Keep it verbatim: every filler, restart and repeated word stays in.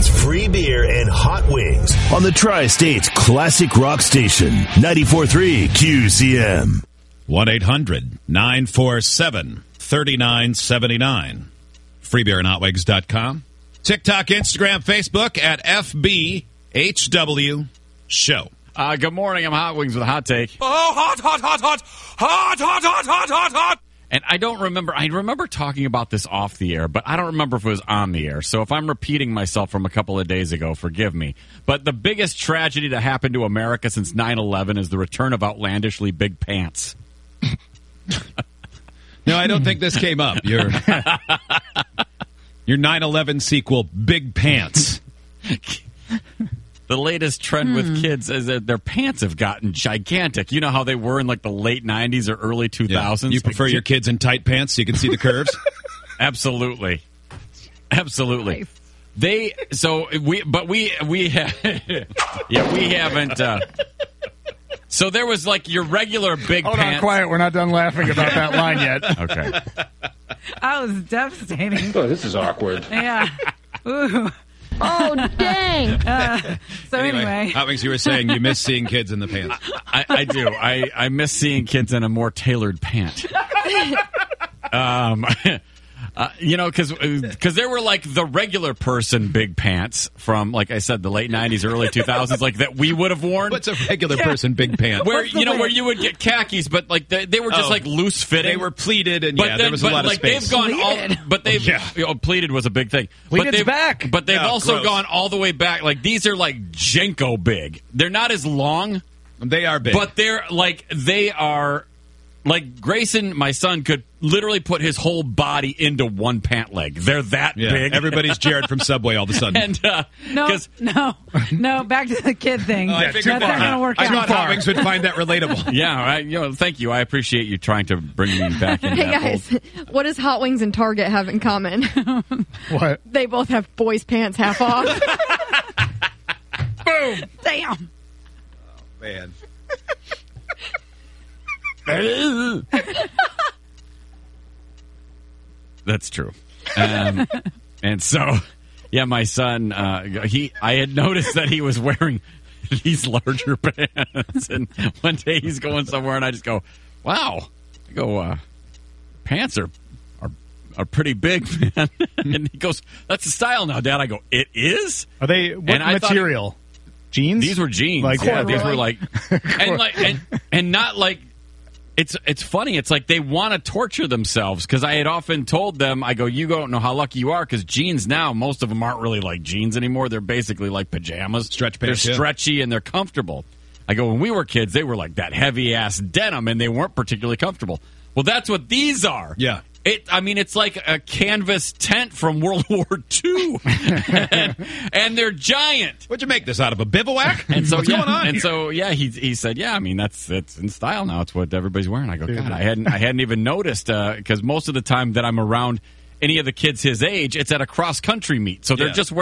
It's free beer and hot wings on the Tri-State's classic rock station, ninety-four point three Q C M. one eight hundred nine four seven three nine seven nine. free beer and hot wings dot com. TikTok, Instagram, Facebook at F B H W Show. Uh, good morning. I'm Hot Wings with a hot take. Oh, hot, hot, hot, hot, hot, hot, hot, hot, hot, hot. And I don't remember, I remember talking about this off the air, but I don't remember if it was on the air. So if I'm repeating myself from a couple of days ago, forgive me. But the biggest tragedy to happen to America since nine eleven is the return of outlandishly big pants. No, I don't think this came up. Your your nine eleven sequel, Big Pants. The latest trend hmm. with kids is that their pants have gotten gigantic. You know how they were in like the late nineties or early two thousands? Yeah. You prefer like, your kids in tight pants so you can see the curves? Absolutely. Absolutely. Nice. They so we but we we ha- yeah, we haven't uh, so there was like your regular big Hold pants. on, quiet. We're not done laughing about that line yet. Okay. That was devastating. Oh, this is awkward. Yeah. Ooh. Oh, dang. Uh, so anyway. anyway. Hot Wings, you were saying you miss seeing kids in the pants. I, I do. I, I miss seeing kids in a more tailored pant. um, uh, you know, because because there were like the regular person big pants from, like I said, the late nineties, early two thousands, like that we would have worn. What's a regular yeah. person big pant? Where you know where you would get khakis, but like they, they were just oh, like loose fitting. They were pleated, and but yeah, then, there was but a lot like of space. They've gone pleated. all, but they've yeah. you know, pleated was a big thing. Pleated's but they've, back, but they've oh, also gross. gone all the way back. Like these are like Jenko big. They're not as long. They are big, but they're like they are. Like, Grayson, my son, could literally put his whole body into one pant leg. They're that yeah, big. Everybody's Jared from Subway all of a sudden. and, uh, no, no, no, back to the kid thing. Oh, That's not going to work I out. thought Hot Wings would find that relatable. Yeah, I, you know, thank you. I appreciate you trying to bring me back in. Hey, that guys, fold. what does Hot Wings and Target have in common? What? They both have boys' pants half off. Boom. Damn. Oh, man. That's true. Um, and so, yeah, my son, uh, he, I had noticed that he was wearing these larger pants. And one day he's going somewhere and I just go, wow. I go, uh, pants are, are, are pretty big, man. And he goes, that's the style now, Dad. I go, it is? Are they, what and material? It, jeans? These were jeans. Like, yeah, corduroy? These were like, and like, and, and not like, It's it's funny. It's like they want to torture themselves because I had often told them, I go, you don't know how lucky you are because jeans now, most of them aren't really like jeans anymore. They're basically like pajamas. Stretch pants. They're yeah. stretchy and they're comfortable. I go, when we were kids, they were like that heavy-ass denim and they weren't particularly comfortable. Well, that's what these are. Yeah. It, I mean, it's like a canvas tent from World War Two, and, and they're giant. What'd you make this out of, a bivouac? And so, What's yeah, going on and here? so, yeah, he he said, yeah, I mean, that's it's in style now. It's what everybody's wearing. I go, God, I hadn't I hadn't even noticed because uh, most of the time that I'm around any of the kids his age, it's at a cross country meet, so they're yeah. just wearing